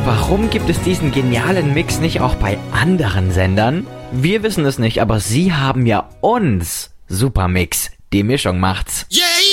Warum gibt es diesen genialen Mix nicht auch bei anderen Sendern? Wir wissen es nicht, aber sie haben ja uns. Supermix. Die Mischung macht's. Yeah!